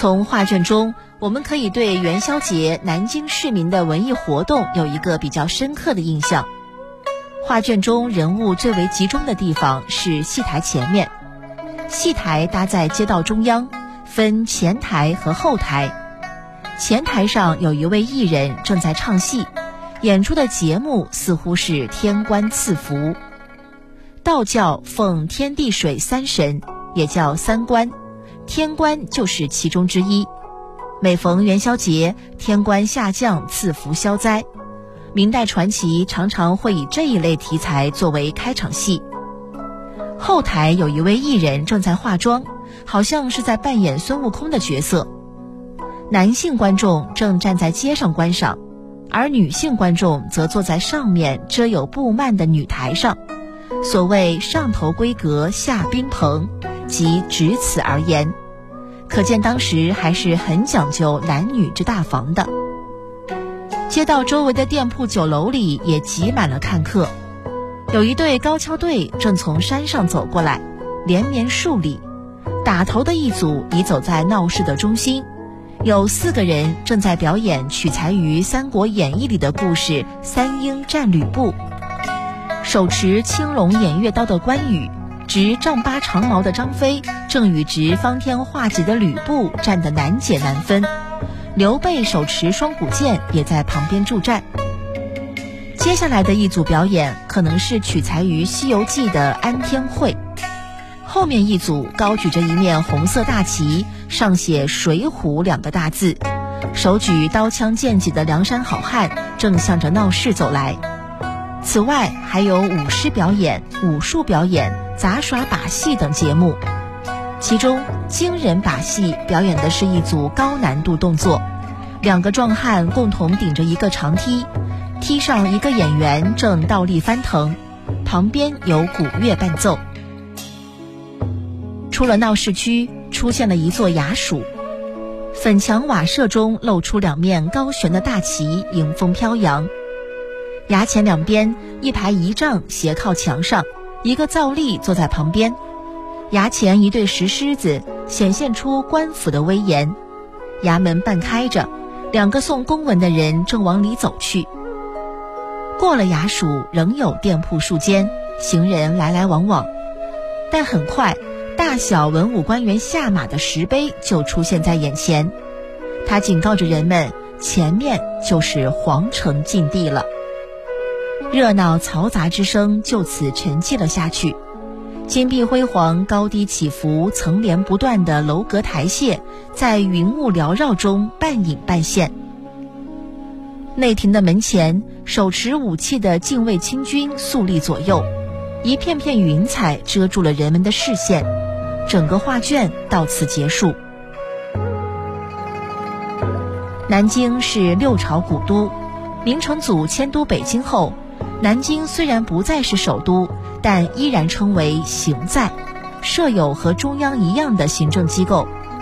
从画卷中，我们可以对元宵节南京市民的文艺活动有一个比较深刻的印象。画卷中人物最为集中的地方是戏台前面，戏台搭在街道中央，分前台和后台。前台上有一位艺人正在唱戏，演出的节目似乎是天官赐福。道教奉天地水三神，也叫三官，天官就是其中之一。每逢元宵节，天官下降赐福消灾。明代传奇常常会以这一类题材作为开场戏。后台有一位艺人正在化妆，好像是在扮演孙悟空的角色。男性观众正站在街上观赏，而女性观众则坐在上面遮有布幔的女台上。所谓上头闺阁下宾棚，即只此而言。可见当时还是很讲究男女之大防的。街道周围的店铺酒楼里也挤满了看客，有一队高跷队正从山上走过来，连绵数里。打头的一组已走在闹市的中心，有4个人正在表演取材于《三国演义》里的故事三英战吕布。手持青龙偃月刀的关羽，执丈八长矛的张飞，正与执方天画戟的吕布战得难解难分。刘备手持双股剑也在旁边助战。接下来的一组表演可能是取材于《西游记》的安天会。后面一组高举着一面红色大旗，上写水浒2个大字，手举刀枪剑戟的梁山好汉正向着闹市走来。此外还有舞狮表演、武术表演、杂耍把戏等节目。其中惊人把戏表演的是一组高难度动作，2个壮汉共同顶着一个长梯，梯上一个演员正倒立翻腾，旁边有鼓乐伴奏。出了闹市区，出现了一座衙署，粉墙瓦舍中露出2面高悬的大旗，迎风飘扬。衙前两边一排仪仗斜靠墙上，一个皂吏坐在旁边。衙前一对石狮子显现出官府的威严。衙门半开着，2个送公文的人正往里走去。过了衙署，仍有店铺数间，行人来来往往。但很快，大小文武官员下马的石碑就出现在眼前，它警告着人们，前面就是皇城禁地了。热闹嘈杂之声就此沉寂了下去。金碧辉煌、高低起伏、层连不断的楼阁台榭在云雾缭绕中半隐半现。内廷的门前，手持武器的禁卫清军肃立左右，一片片云彩遮住了人们的视线。整个画卷到此结束。南京是6朝古都，明成祖迁都北京后，南京虽然不再是首都，但依然称为行在，设有和中央一样的行政机构，